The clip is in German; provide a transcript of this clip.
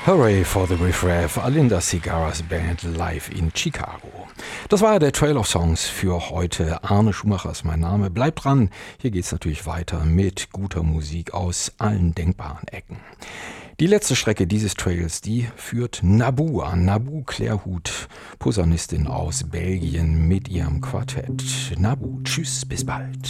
Hooray for the Riff-Raff, Alinda Cigaras Band live in Chicago. Das war der Trail of Songs für heute. Arne Schumacher ist mein Name. Bleibt dran, hier geht's natürlich weiter mit guter Musik aus allen denkbaren Ecken. Die letzte Strecke dieses Trails, die führt Naboo an. Naboo Clairhout, Posaunistin aus Belgien mit ihrem Quartett. Naboo, tschüss, bis bald.